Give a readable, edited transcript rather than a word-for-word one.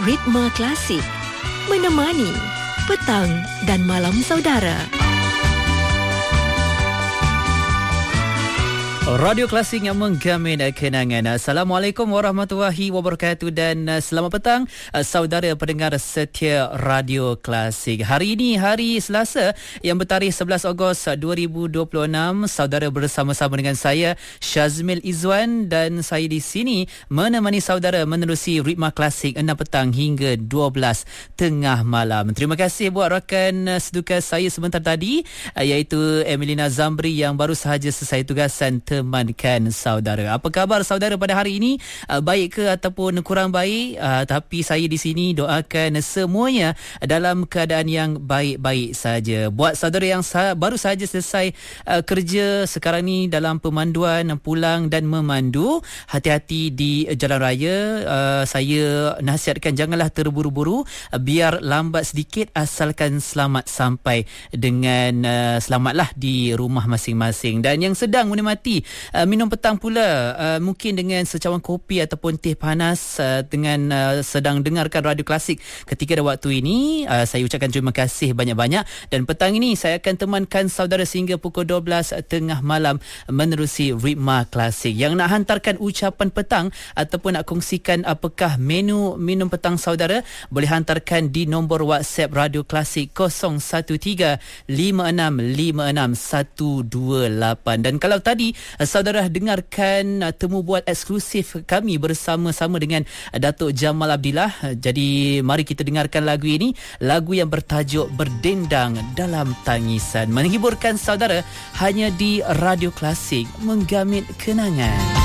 Ritma Klasik, menemani petang dan malam saudara. Radio Klasik yang menggamin kenangan. Assalamualaikum warahmatullahi wabarakatuh dan selamat petang saudara pendengar setia Radio Klasik. Hari ini hari Selasa yang bertarikh 11 Ogos 2026. Saudara bersama-sama dengan saya Syazmil Izwan dan saya di sini menemani saudara menerusi Ritma Klasik 6 petang hingga 12 tengah malam. Terima kasih buat rakan seduka saya sebentar tadi iaitu Emilina Zamri yang baru sahaja selesai tugasan temankan saudara. Apa khabar saudara pada hari ini? Baik ke ataupun kurang baik? Tapi saya di sini doakan semuanya dalam keadaan yang baik-baik saja. Buat saudara yang baru sahaja selesai kerja sekarang ni dalam pemanduan pulang dan memandu, hati-hati di jalan raya. Saya nasihatkan janganlah terburu-buru, biar lambat sedikit asalkan selamat sampai dengan selamatlah di rumah masing-masing. Dan yang sedang menikmati minum petang pula, mungkin dengan secawan kopi ataupun teh panas dengan sedang dengarkan Radio Klasik ketika waktu ini, saya ucapkan terima kasih banyak-banyak. Dan petang ini saya akan temankan saudara sehingga pukul 12 tengah malam menerusi Ritma Klasik. Yang nak hantarkan ucapan petang ataupun nak kongsikan apakah menu minum petang saudara, boleh hantarkan di nombor WhatsApp Radio Klasik 01135656128. Dan kalau tadi saudara dengarkan temu buat eksklusif kami bersama-sama dengan Datuk Jamal Abdillah, jadi mari kita dengarkan lagu ini, lagu yang bertajuk Berdendang Dalam Tangisan, menghiburkan saudara hanya di Radio Klasik, menggamit kenangan.